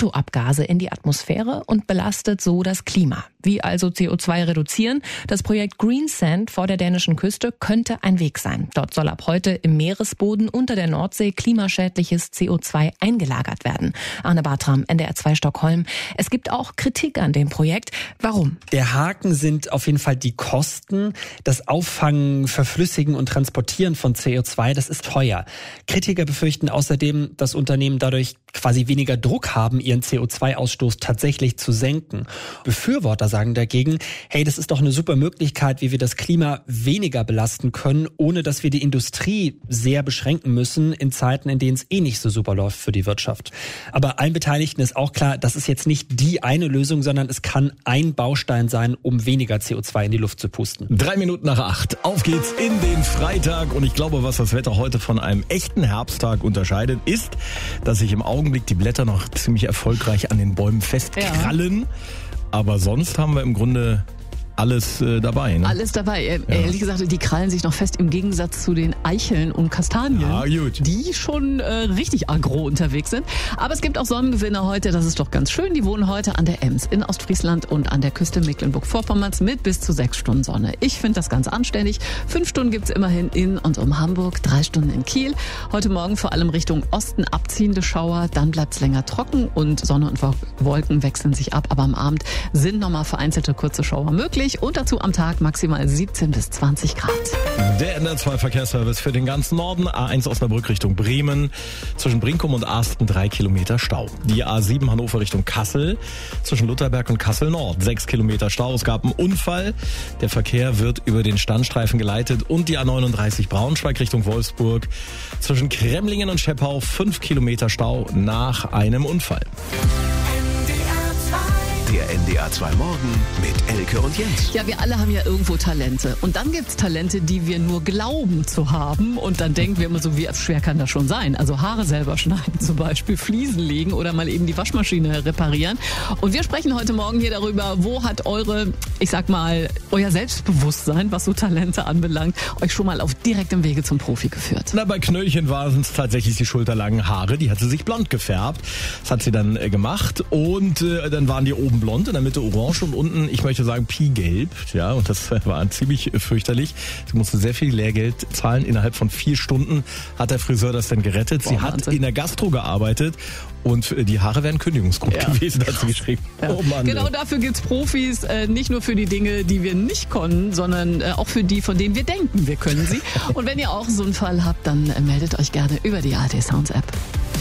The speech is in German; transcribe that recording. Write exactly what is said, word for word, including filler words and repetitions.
Autoabgase in die Atmosphäre und belastet so das Klima. Wie also C O zwei reduzieren? Das Projekt Greensand vor der dänischen Küste könnte ein Weg sein. Dort soll ab heute im Meeresboden unter der Nordsee klimaschädliches C O zwei eingelagert werden. Arne Bartram, N D R zwei Stockholm. Es gibt auch Kritik an dem Projekt. Warum? Der Haken sind auf jeden Fall die Kosten. Das Auffangen, Verflüssigen und Transportieren von C O zwei, das ist teuer. Kritiker befürchten außerdem, dass Unternehmen dadurch quasi weniger Druck haben, ihren C O zwei Ausstoß tatsächlich zu senken. Befürworter sagen dagegen, hey, das ist doch eine super Möglichkeit, wie wir das Klima weniger belasten können, ohne dass wir die Industrie sehr beschränken müssen in Zeiten, in denen es eh nicht so super läuft für die Wirtschaft. Aber allen Beteiligten ist auch klar, das ist jetzt nicht die eine Lösung, sondern es kann ein Baustein sein, um weniger C O zwei in die Luft zu pusten. Drei Minuten nach acht. Auf geht's in den Freitag. Und ich glaube, was das Wetter heute von einem echten Herbsttag unterscheidet, ist, dass sich im Augenblick die Blätter noch ziemlich erfolgreich an den Bäumen festkrallen. Ja. Aber sonst haben wir im Grunde alles äh, dabei. Ne? Alles dabei. Äh, ja. Ehrlich gesagt, die krallen sich noch fest im Gegensatz zu den Eicheln und Kastanien, ja, gut. die schon äh, richtig aggro unterwegs sind. Aber es gibt auch Sonnengewinner heute, das ist doch ganz schön. Die wohnen heute an der Ems in Ostfriesland und an der Küste Mecklenburg-Vorpommerns mit bis zu sechs Stunden Sonne. Ich finde das ganz anständig. Fünf Stunden gibt's immerhin in und um Hamburg, drei Stunden in Kiel. Heute Morgen vor allem Richtung Osten abziehende Schauer, dann bleibt's länger trocken und Sonne und Wolken wechseln sich ab. Aber am Abend sind nochmal vereinzelte kurze Schauer möglich. Und dazu am Tag maximal siebzehn bis zwanzig Grad. Der N D R zwei Verkehrsservice für den ganzen Norden. A eins Osnabrück Richtung Bremen. Zwischen Brinkum und Asten drei Kilometer Stau. Die A sieben Hannover Richtung Kassel. Zwischen Lutherberg und Kassel Nord sechs Kilometer Stau. Es gab einen Unfall. Der Verkehr wird über den Standstreifen geleitet. Und die A neununddreißig Braunschweig Richtung Wolfsburg. Zwischen Kremlingen und Scheppau fünf Kilometer Stau nach einem Unfall. Der N D R zwei Morgen mit Elke und Jens. Ja, wir alle haben ja irgendwo Talente. Und dann gibt's Talente, die wir nur glauben zu haben. Und dann denken wir immer so, wie schwer kann das schon sein? Also Haare selber schneiden zum Beispiel, Fliesen legen oder mal eben die Waschmaschine reparieren. Und wir sprechen heute Morgen hier darüber, wo hat eure, ich sag mal, euer Selbstbewusstsein, was so Talente anbelangt, euch schon mal auf direktem Wege zum Profi geführt? Na, bei Knöllchen waren es tatsächlich die schulterlangen Haare. Die hat sie sich blond gefärbt. Das hat sie dann äh, gemacht. Und äh, dann waren die oben blond, in der Mitte orange und unten, ich möchte sagen, Pi-gelb. Ja, und das war ziemlich fürchterlich. Sie musste sehr viel Lehrgeld zahlen. Innerhalb von vier Stunden hat der Friseur das dann gerettet. Sie Boah, hat Wahnsinn. in der Gastro gearbeitet und die Haare wären Kündigungsgrund ja. gewesen, hat sie geschrieben. Ja. Oh Mann, genau ja. dafür gibt's Profis, äh, nicht nur für die Dinge, die wir nicht können, sondern äh, auch für die, von denen wir denken, wir können sie. Und wenn ihr auch so einen Fall habt, dann äh, meldet euch gerne über die A R D Sounds App.